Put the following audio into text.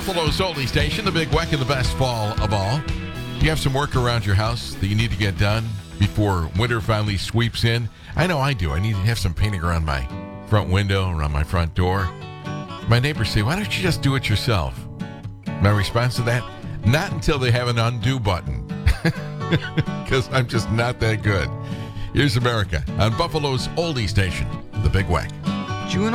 Buffalo's oldie station, the Big Weck, and the best fall of all. You have some work around your house that you need to get done before winter finally sweeps in. I know I do. I need to have some painting around my front window, around my front door. My neighbors say, why don't you just do it yourself? My response to that, not until they have an undo button. Because I'm just not that good. Here's America on Buffalo's oldie station, the Big Weck. June